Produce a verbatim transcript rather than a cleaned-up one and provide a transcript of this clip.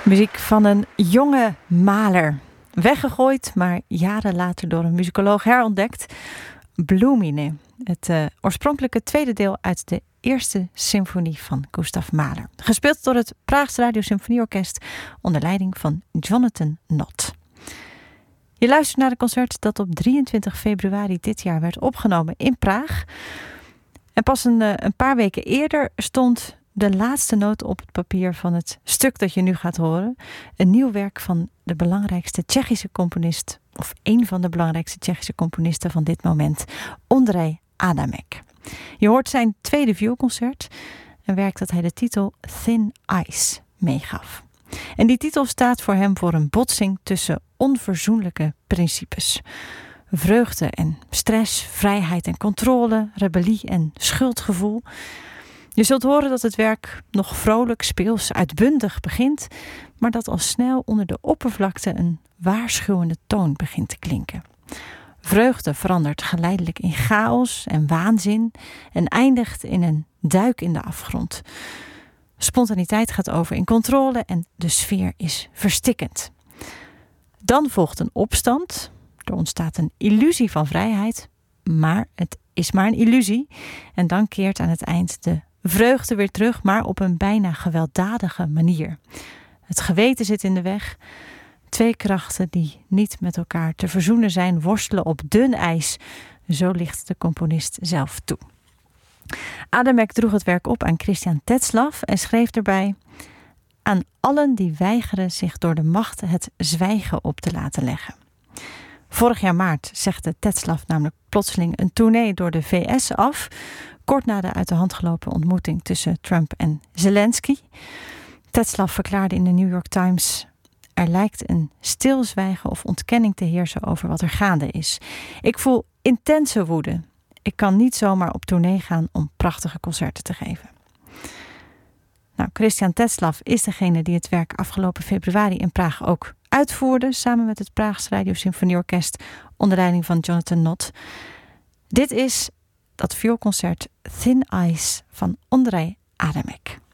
Muziek van een jonge Mahler. Weggegooid, maar jaren later door een muzikoloog herontdekt. Blumine, het uh, oorspronkelijke tweede deel uit de eerste symfonie van Gustav Mahler. Gespeeld door het Praagse Radiosymfonieorkest onder leiding van Jonathan Nott. Je luistert naar een concert dat op drieëntwintig februari dit jaar werd opgenomen in Praag. En pas een, uh, een paar weken eerder stond de laatste noot op het papier van het stuk dat je nu gaat horen. Een nieuw werk van de belangrijkste Tsjechische componist, of een van de belangrijkste Tsjechische componisten van dit moment, Ondřej Adamek. Je hoort zijn tweede vioolconcert, een werk dat hij de titel Thin Ice meegaf. En die titel staat voor hem voor een botsing tussen onverzoenlijke principes. Vreugde en stress, vrijheid en controle, rebellie en schuldgevoel. Je zult horen dat het werk nog vrolijk, speels, uitbundig begint, maar dat al snel onder de oppervlakte een waarschuwende toon begint te klinken. Vreugde verandert geleidelijk in chaos en waanzin en eindigt in een duik in de afgrond. Spontaniteit gaat over in controle en de sfeer is verstikkend. Dan volgt een opstand. Er ontstaat een illusie van vrijheid, maar het is maar een illusie. En dan keert aan het eind de vreugde weer terug, maar op een bijna gewelddadige manier. Het geweten zit in de weg. Twee krachten die niet met elkaar te verzoenen zijn, worstelen op dun ijs. Zo ligt de componist zelf toe. Adamek droeg het werk op aan Christian Tetzlaff en schreef erbij: aan allen die weigeren zich door de macht het zwijgen op te laten leggen. Vorig jaar maart zegde Tetzlaff namelijk plotseling een tournee door de V S af, kort na de uit de hand gelopen ontmoeting tussen Trump en Zelensky. Tetzlaff verklaarde in de New York Times: er lijkt een stilzwijgen of ontkenning te heersen over wat er gaande is. Ik voel intense woede. Ik kan niet zomaar op tournee gaan om prachtige concerten te geven. Nou, Christian Tetzlaff is degene die het werk afgelopen februari in Praag ook uitvoerde, samen met het Praagse Radiosymfonieorkest onder leiding van Jonathan Nott. Dit is dat vioolconcert Thin Ice van Ondřej Adamek.